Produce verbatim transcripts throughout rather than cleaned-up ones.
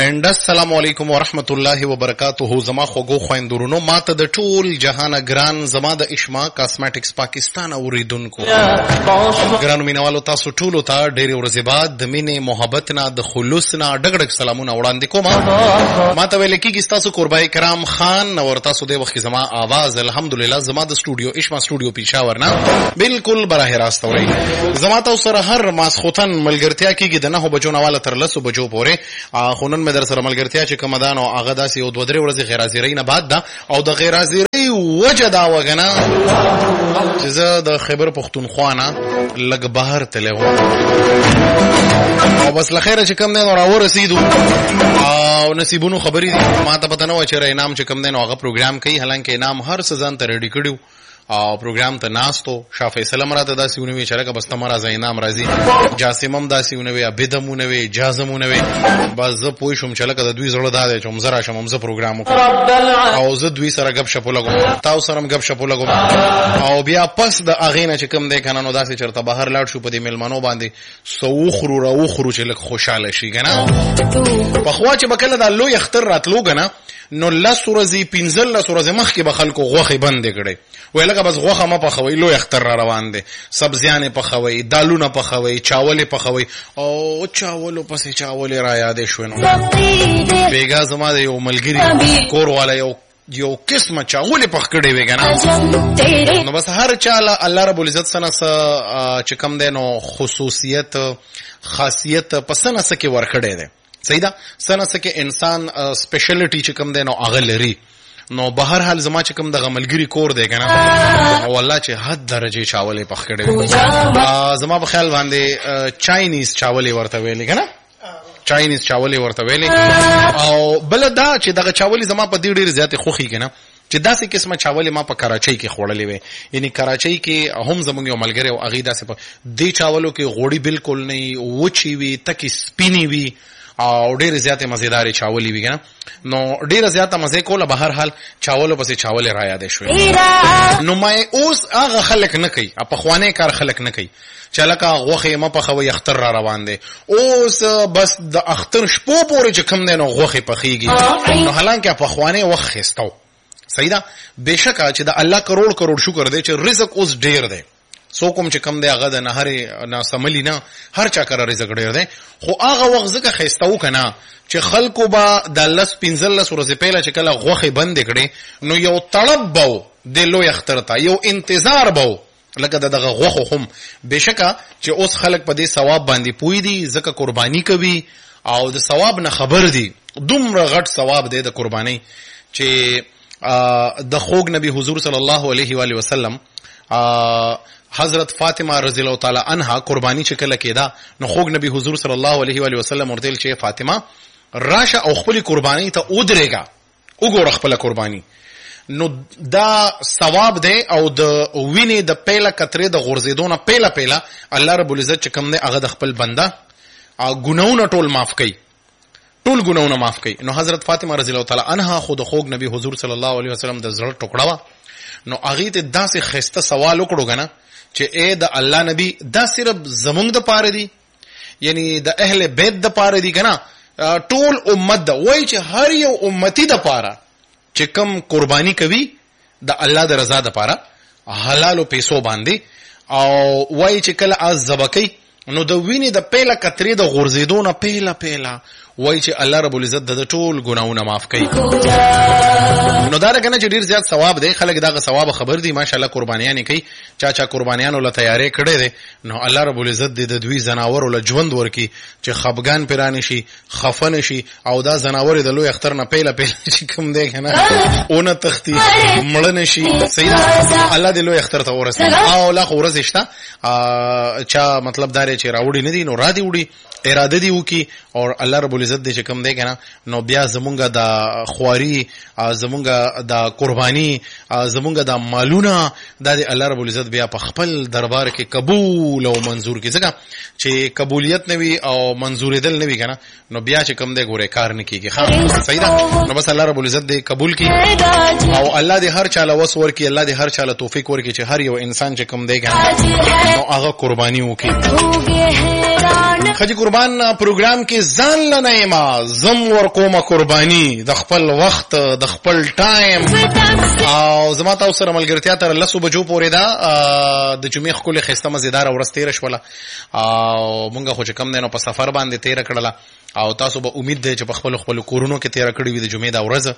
اینڈ السلام علیکم ورحمت الله وبرکاتہ. زما خوږو خویندورونو، ماته د ټول جهان ګران زما د اشما کاسمیټکس پاکستان اوریدونکو ګرانو مینوالو، تاسو ټولو ته ډېرې ورځې بعد د مینې محبت نه د خلوص نه ډګ ډګ سلامونه وړاندې کوم. ماته ویل کېږي ستاسو قربای کرام خان، او تاسو د وخت زما आवाज الحمدلله زما د سټوډیو اشما سټوډیو پیښور نه بالکل براه راست اوري. زما تاسو سره هر ماسخوتن ملګرتیا کېږي د نهو بجو نه والا تر لسو بجو پورې. خو نن مې در سره ملګرتیا چې کومه ده نو هغه داسې یو دوه درې ورځې غیر حاضرۍ نه بعد ده، او د غیر حاضرۍ وجه دا وه که نه چې زه د خیبر پښتونخوا نه لږ بهر تللی وم، او بس له خیره چې کوم دی نو راورسېدو او نصیبونو خبرې دي. ما ته پته نه وه چې انعام چې کوم دی نو هغه پروګرام کوي، حالانکه انعام هر څه ځان ته ریډي کړي او پروګرام ته ناستو. شاه فیصل هم راته داسې ونه وي چې لکه بس ته مه راځه انعام راځي، جاسم هم داسې ونه وي، عبید هم ونه وي، جاز هم ونه وي. بس زه پوه شوم چې لکه د دوی زړه دا دی چې هم زه راشم هم زه پروګرام وکړم او زه دوی سره ګپ شپ ولګوم، تاسو سره هم ګپ شپ ولګوم، او بیا پس د هغې نه چې کوم دی که نه نو داسې چېرته بهر لاړ شو په دې مېلمنو باندې څه وخورو راوخورو چې لږ خوشحاله شي که نه. پخوا چې به کله دا لوی اختر راتلو که نه نو لس ورځې پنځلس ورځې مخکې به خلکو غوښې بندې کړې، وایي لکه بس غوښه مه پخوئ، لوی اختر را روان دی، سبزیانې پخوئ، دالونه پخوئ، چاولې پخوئ. او چاولو پسې چاولې را یادې شوې نو بېګا زما د یو ملګري کور والا یو یو قسمه چاولې پخ کړې وې که نه، نو بس هر چا له الله رب العزت څه نه څه چې کوم دی نو خصوصیت خاصیت په څه نه څه کې ورکړی دی. صحیح ده، څه نه څه کې انسان سپیشلټي چې کوم دی نو هغه لري. نو به هر حال زما چې کوم دغه ملګري کور دی که نه، او والله چې حد درجې چاولې پخ کړې وې. زما په خیال باندې چاینیز چاولې ورته ویلې که نه، چاینیز چاولې ورته ویلې. او بله دا چې دغه چاولې زما په دې ډېرې زیاتې خوښي که نه چې داسې قسمه چاولې ما په کراچۍ کې خوړلې وې. یعنی کراچۍ کې هم زموږ یو ملګری او هغې داسې په دې چاولو کې غوړي بالکل نه وي، وچې وي، تکې سپینې وي او ډېرې زیاتې مزېدارې چاولې وي که نه. نو ډېره زیاته مزې کوله، به هر حال چاولو پسې چاولې را یادې شوې. نو ما اوس هغه خلک نه کوي، پخوانی کار خلک نه کوي چې لکه غوښې مه پخوئ اختر را روان دی. اوس بس د اختر شپو پورې چې کوم دی نو غوښې پخېږي، نو حالانکه پخوانی وخت ښایسته و. صحیح ده، بېشکه چې د الله کروڑ کروڑ شکر دی چې رزق اوس ډېر دی. څوک هم چې کم دی هغه د نهرې ناسملي نه، هر چا کره رزق ډېر دی. خو هغه وخت ځکه ښایسته و که نه چې خلکو به د لس پنځلس ورځې پهله چې کله غوښې بندې کړې نو یو تړپ به و د لوی اختر ته، یو انتظار به و لکه د دغه غوښو هم. بېشکه چې اوس خلک په دې ثواب باندې پوه دي، ځکه قرباني کوي او د ثواب نه خبر دي. دومره غټ ثواب دی د قربانۍ چې د خوږ نبي حضور صلی الله علیه و وسلم حضرت فاطمه رضی الله تعالی عنها قربانی چې کله کېده نو خوږ نبی حضور صلی الله علیه و وسلم ورته ویل چې فاطمه راشه او خپل قربانی ته ودرېږه، وګوره خپل قربانی. نو دا ثواب دی او د وینې د پیله کترې د غورځېدو نه پیله پیله الله رب العزت چې کوم دی هغه د خپل بنده ګناهونه ټول معاف کوي، ټول ګناهونه معاف کوي. نو حضرت فاطمه رضی الله تعالی عنها خو د خوږ نبی حضور صلی الله علیه وسلم د زړه ټوکړه وه. نو هغې ته داسې ښایسته سوال وکړو که نه چې ای د الله نبی دا صرف زمونږ د پاره دي، یعنی د اهل بیت د پاره دي که نه، ټول امت ده. وایي چې هر یو امتی د پاره چې کم قربانی کوي د الله د رضا د پاره حلالو پیسو باندې، او وایي چې کله از ذبح کوي نو د وینې د پیله کترې د غورځېدو نه پیله پیله وایي چې الله رب العزت د ټول ګناهونه معاف کوي. نو دا رکنه چې ډېر زیات ثواب دی، خلک دغه ثواب خبر دي، ماشاءالله قربانیانې کوي. چا چا قربانیانو له تیارې کړی دی نو الله رب العزت دې د دوی زناورو له ژوند ورکړي چې خفګان پرې رانه شي، خفه نه شي، او دا زناور د لوی اختر نه پیله پیله چې کوم دی که نه ونه تښتي، مړه نه شي. صحیح ده، الله دې لوی اختر ته ورسوي. او لا خو ورځې شته چا مطلب دا دی چې راوړي نه دي نو را دې وړي، اراده دی وکي، او الله رب العزت دې چې کوم دی که نه نو بیا زمونږ د خواري، زمونږ د قرباني، زمونږ د مالونه دا د الله رب العزت بیا په خپل دربار کې قبول او منظور کړي. ځکه چې قبولیت نه وي او منظورېدل نه وي که نه نو بیا چې کوم دی ګورې کار نه کېږي. ښه صحیح ده. نو بس الله رب العزت دې قبول کړي او الله دې هر چا له وس ورکړي، الله دې هر چا له توفیق ورکړي چې هر یو انسان چې کوم دی که نه نو هغه قرباني وکړي. ښه قربان پروګرام کې ځان لنه ما زم ورکوم قرباني د خپل وخت د خپل ټایم او زما تاسو سره ملګرتیا تر لسو بجو پورې دا د جمعې خپل خسته مزیدار ورځ تیر شوله او مونږ خو چې کم دینو په سفر باندې تیر کړله او تاسو به امید ده چې په خپل خپل کورونو کې تیر کړی وي د جمعې دا ورځ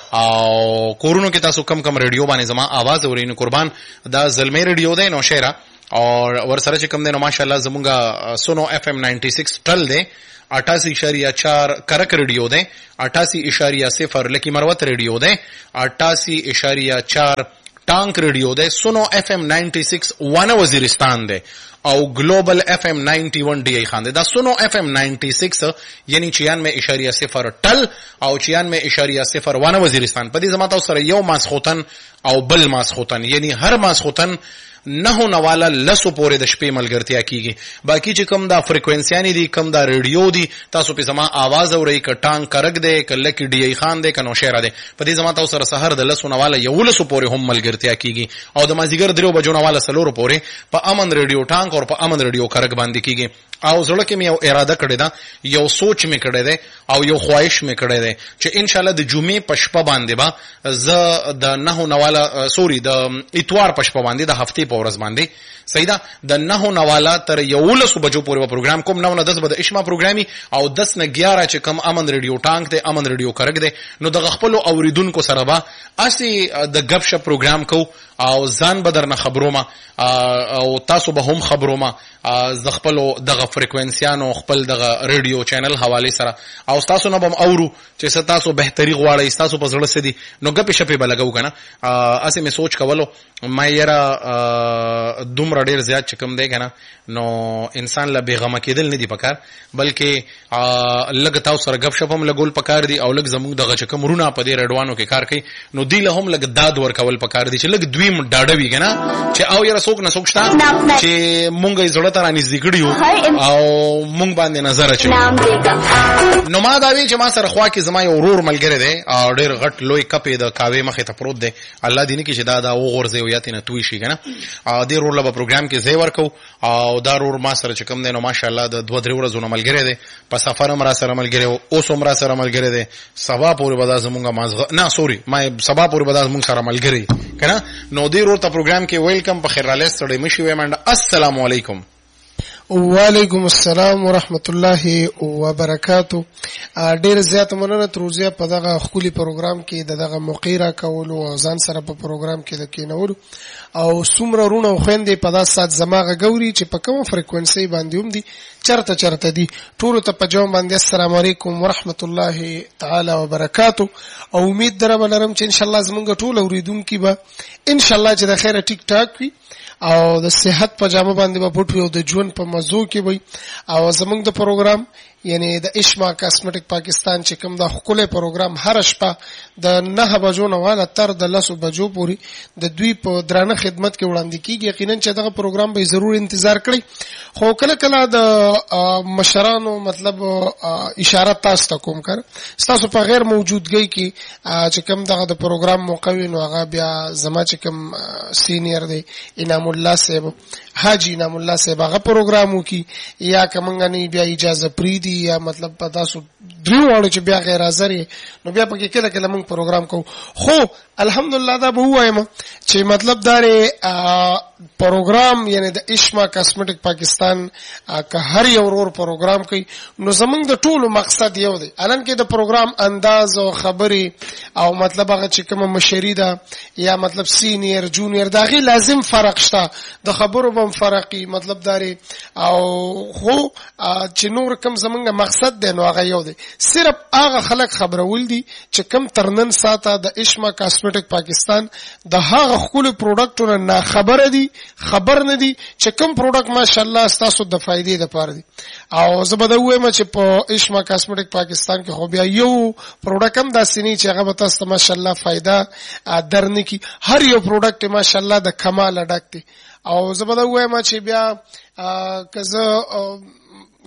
او کورونو کې تاسو کم کم ریډیو باندې زما आवाज اورئ نو قربان دا زلمی ریډیو دی نو شهره اور ورسره چې کم دی نو ماشاءالله زمونږه سونو اف ام نائنٹی سکس ټل دی اٹھاسی اشاریہ چار کرک ریڈیو دیں اٹھاسی اشاریہ صفر لکی مروت ریڈیو دیں اٹھاسی اشاریہ چار ٹانک ریڈیو دیں سنو ایف ایم نائنٹی سکس ون وزیرستان دے او گلوبل ایف ایم نائنٹی ون ڈی ای خان دے دا سنو ایف ایم نائنٹی سکس یعنی چیانوے اشاریہ صفر ٹل او چیانوے اشاریہ صفر ون وزیرستان پدی زماتا سره یو ماسخوتن او بل ماسخوتن یعنی هر ماسخوتن نه نواله لسو پورې د شپې ملګرتیا کیږي باقی چې کم دا فریکوئنسیانی دي کم دا ریډیو دي تاسو په زما आवाज اورئ ک ټانک کرک دی ک لکی ډی ای خان دی ک نو شهر دی په دې زما تاسو سره سحر د لسو نواله یو لسو پورې هم ملګرتیا کیږي او د مازیګر درو بجو نواله سلور پورې په امن ریډیو ټانک او په امن ریډیو کرک باندې کیږي او زړه کې مې یو اراده کړې ده یو سوچ مې کړې ده او یو خواهش مې کړې ده چې ان شاء الله د جمعې پشپه باندې با ز د نه نواله سوري د اتوار پشپه باندې د هفته په ورځ باندې سیدا د نه نواله تر یولس بجو پورې پروګرام کوم نو نه دس بده اشما پروګرامي او دس نه ګیاره چې کم امن ریډیو ټانک ته امن ریډیو کرک ده نو د خپل اوریدونکو سره با اسی د غب شپ پروګرام کو او ځان بدر نه خبروما او تاسو به هم خبروما ز خپل دغه فریکوئنسیانو خپل دغه ریډیو چینل حواله سره او تاسو نه بم اورو چې تاسو بهتري غواړئ تاسو په زړه سدي نو غپ شپې بلګو کنه اسه مې سوچ کولو ما یرا دومره ډیر زیات چکم دی کنه نو انسان لا بیغمه کېدل نه دی پکار بلکې لګ تاسو سره غپ شپ هم لګول پکار دی او لګ زموږ دغه چکم رونه په دې رډوانو کې کار کوي نو دی له هم لګ داد ور کول پکار دی چې لګ دوی ډاډوي کنه چې او یرا څوک نه څوک شته چې مونږ یې زړه تر نږدې کړیو او مونږ باندې نظر اچو نو ما دا وی چې ما سره خوا کې زما یو ورور ملګری دی او ډېر غټ لوی کپې د کاوي مخې ته پروت دی الله دې نه کې چې دا دا وغورځي او یاتینه توي شي کنه ا دې ورور له پروګرام کې زی ورکو او دا ورور ما سره چې کوم دی نو ماشاءالله د دوه درې ورځې ملګری دی په سفر هم را سره ملګری او اوس هم را سره ملګری دی سبا پورې به دا زمونږه مازغه نه سوري ما سبا پورې به دا زمونږ سره ملګری کنه نو دې ورور ته پروګرام کې ویلکم په خیر رالیس سره مشي وې منډه السلام علیکم وعلیکم السلام ورحمت الله وبرکاتو ډیر زیات مننه تروزیا په دغه خولي پروګرام کې دغه مقیره کول او ځان سره په پروګرام کې د کینول او سمره رونه خويندې په داسه سات زماغه ګوري چې په کوم فریکوئنسي باندې هم دي چرته چرته دي ټول ته په جواب باندې السلام علیکم ورحمت الله تعالی وبرکاتو او امید درم لرم چې ان شاء الله زمونږ ټول اوریدونکو به ان شاء الله چې د خیره ټیک ټاک وي او د صحت په جامه باندې به پټوي او د ژوند په مزو کې وي او زمونږ د پروګرام یعنی د اشما کاسمیټک پاکستان چې کوم د خپل پروګرام هر شپه د نه بجو نه والا تر د لسو بجو پورې د دوی په درانه خدمت کې وړاندې کیږي یقینا چې دغه پروګرام به ضرور انتظار کړئ خو کله کله د مشرانو مطلب اشاره تاسو ته کوم کړ تاسو په غیر موجودګۍ کې چې کوم دغه د پروګرام موقوي نو هغه بیا زما چې کوم سینیئر دی انعام الله صاحب حاجی انعام الله صاحب هغه پروګرامو کې یا کومنګ نه بیا اجازه پریدي یا مطلب پتا سو دریو وړو چې بیا غیر حاضر نو بیا په کې کله کله موږ پروګرام کوو خو الحمدلله دا به وایم چې مطلب داره پروګرام یعنی د اشما کاسمیټک پاکستان که هر یو ورور پروګرام کوي نو زمونږ د ټولو مقصد یو دی الان کې د پروګرام انداز او خبري او مطلب هغه چې کوم مشری ده یا مطلب سینیئر جونیئر دا غي لازم فرق شته د خبرو بم فرقي مطلب داره او خو چې نور کوم زمونږ مقصد دی نو هغه یو دی صرف هغه خلک خبرول دي چې کم ترنن ساته د اشما کاسمیټک پاکستان د هغه خپل پروډکټونو نه خبر دي خبر نه دي چې کوم پروډکټ ماشاءالله تاسو د فائدې لپاره دي او زبده وایم چې په اشما کاسمیټک پاکستان کې خو بیا یو پروډکټ هم داسې نه چې هغه تاسو ماشاءالله فائدہ درنه کی هر یو پروډکټ ماشاءالله د کمال ډک دي او زبده وایم چې بیا کزه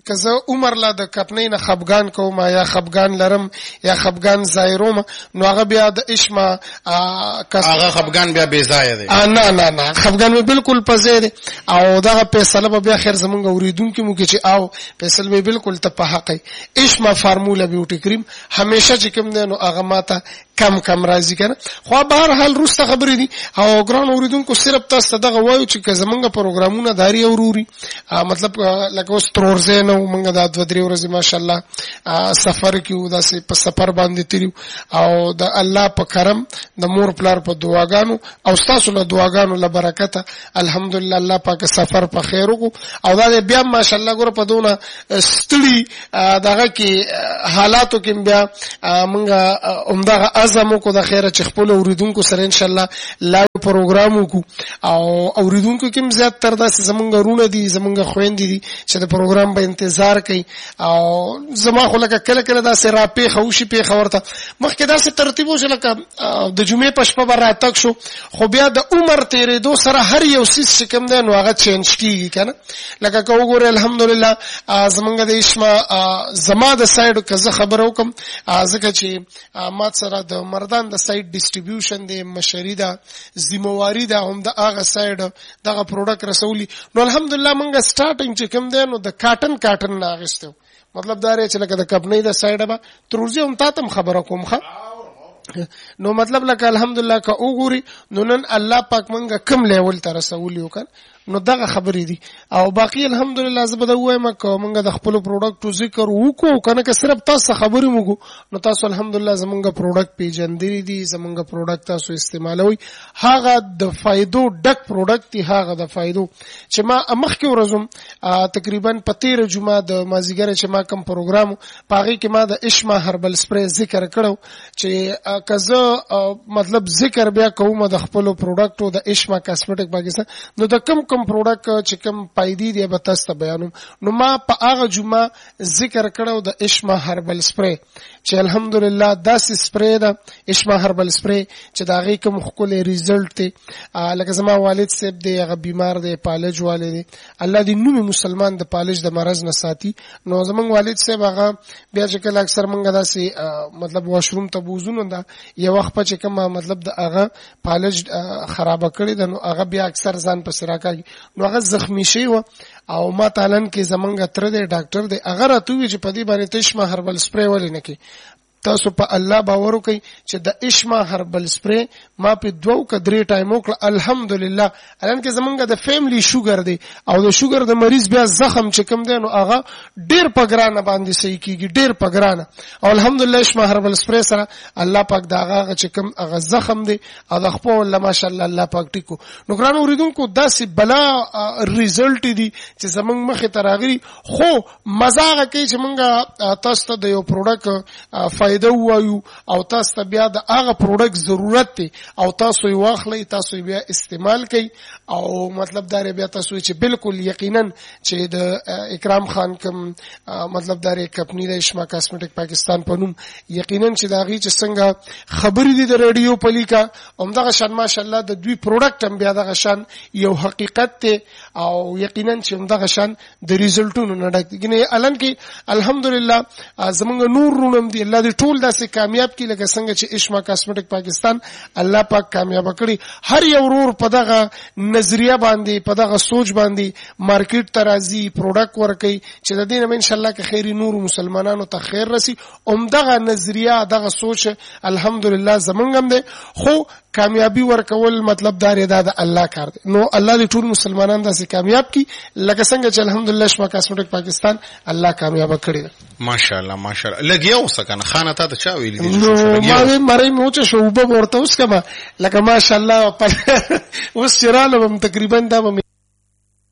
که زه عمر لا د کپنۍ نه خفګان کوم یا خفګان لرم یا خفګان ظاهروم نو هغه بیا د اشما هغه خفګان بیا بې ځایه دی. نه نه نه خفګان مې بالکل په ځای دی او دغه فیصله به بیا خیر زمونږ اوریدونکي مو کې چې او فیصله به بالکل ته په حق ای. اشما فارموله بیوټي کریم همیشه چې کوم دی نو هغه ماته کم کم راځي کنه. خو به هر حال روسته خبرې دي او ګران اوریدونکو صرف تاسو دغه وایو چې که زمونږ پروګرامونه داري اوروري مطلب لکه اوس ترورځه نو موږ د دوه درې ورځې ماشاءالله سفر کیو داسې په سفر باندې تیریو او د الله په کرم د مور پلار په دعاګانو او تاسو له دعاګانو له برکته الحمدلله الله پاک سفر په خیر وکړو او دا بیا ماشاءالله ګوره په دونه ستړي دغه کې حالاتو کې بیا موږ عمدغه عزم کو د خیره چې خپل اوریدونکو سره ان شاء الله لایو پروګرام وکړو او اوریدونکو کې زیات تر داسې زمونږ رونه دي زمونږ خويندې دي چې د پروګرام په انتظار کوي او زما خو لکه کله کله داسې را پی خوشي پی خبرته مخکې داسې ترتیب وشو لکه د جمعې په شپه راتک شو خو بیا د عمر تیرې دو سره هر یو سیس چې کوم دی نو هغه چینج کیږي کنه. لکه که وګورئ الحمدلله زمونږ د اشما زما د سایډ که زه خبر وکم ځکه چې ما سره د مردان د سایډ ډیسټریبیوشن د مشري ده ذمہواری ده هم د هغه سایډ دغه پروډکټ رسولي نو الحمدلله مونږه سٹارټینګ چې کوم دی نو د کاټن کاټن نه اغستو مطلب دا رې چې لکه د کپنۍ د سایډ به تروزی هم تاسو خبره کوم ښه نو مطلب لکه الحمدلله که وګوري نو نن الله پاک مونږه کم لیول ته رسولي وکړ نو دغه خبرې دي او باقی الحمدلله زه به دا وایم که مونږ د خپل پروډکټو ذکر وکړو کنه که صرف تاسو خبرې موږ نو تاسو الحمدلله زمونږ پروډکټ پیژندري دي زمونږ پروډکټ تاسو استعمالوي هغه د فائدو ډک پروډکټ دی هغه د فائدو چې ما مخکې ورځم تقریبا په تیره جمعه د مازیګر چې ما کوم پروګرام پاغي کې ما د اشما هربل سپری ذکر کړو چې کزه مطلب ذکر بیا کوم د خپل پروډکټو د اشما کاسمیټک پاکستان نو د کم کم پروډکټ چې کم پایدې دی به تاسو بیانوم نو ما په هغه جمعه ذکر کړو د اشما هربل سپری چې الحمدلله داسې سپری ده اشما هربل سپری چې دا غي کوم خپل ریزلټ دی لکه زما والد صاحب دی هغه بیمار دی پالج والد دی الله دې نومي مسلمان د پالج د مرز نه ساتي نو زمونږ والد صاحب هغه بیا چې کله اکثر مونږ داسې مطلب واشروم ته بوزونو دا یو وخت په چې کوم مطلب د هغه پالج خراب کړی د نو هغه بیا اکثر ځان په سراکاږي نو هغه زخمی شي و او ما تعالی کې زمونږ تر دې ډاکټر دی هغه راته چې په دې باندې تشما هربل سپری ولې نه کی تاسو په الله باور وکئ چې د اشما هربل سپری ما په دوو ک درې ټایم وکړه الحمدلله الان کې زمونږ د فیملی شوګر دی او د شوګر د مریض بیا زخم چې کم دی نو هغه ډیر په ګرانه باندې صحیح کیږي ډیر په ګرانه او الحمدلله اشما هربل سپری سره الله پاک دا هغه چې کم هغه زخم دی او د خپل الله ماشاءالله الله پاک ټیکو نو ګران اوریدونکو داسې بلا ریزلټ دی چې زمونږ مخه تراغري خو مزاغه کوي چې مونږه تاسو ته د یو پروډکټ فائدہ وایو او تاسو ته بیا د هغه پروډکټ ضرورت دی او تاسو یې واخلئ تاسو یې بیا استعمال کړئ او مطلب دا بیا تاسو چې بالکل یقینا چې د اکرام خان کوم مطلب دا کمپنی د اشما کاسمیټک پاکستان په نوم یقینا چې دا غي چې څنګه خبرې دي د رادیو پلیکا همدغه شان ماشاءالله د دوی پروډکټ هم بیا دغه شان یو حقیقت ته او یقینا چې همدغه شان د ریزلټونو نه ډک دي الان کې الحمدلله زمونږ نور رونم دي الله دې ټول داسې کامیاب کی لکه څنګه چې اشما کاسمیټک پاکستان الله پاک کامیاب کړی هر یو ورور په دغه نظریه باندې په دغه سوچ باندې مارکیټ ترازی پروډکټ ورکي چې د دې نه ان شاء الله که خیری نور مسلمانانو ته خیر رسی اومدغه نظریه دغه سوچ الحمدلله زمونږ هم ده خو کامیابی ورکول مطلب دا ردا د الله کار دی نو الله دې ټول مسلمانان داسې کامیاب کی لکه څنګه چې الحمدلله اشما کاسمیټک پاکستان الله کامیاب کړی ماشاءالله ماشاءالله لګیا اوسه کنه خانه ته چا ویل دي نو ما مری مو چې شوبه ورته اوس کما لکه ماشاءالله اوس چراله تقریبا دا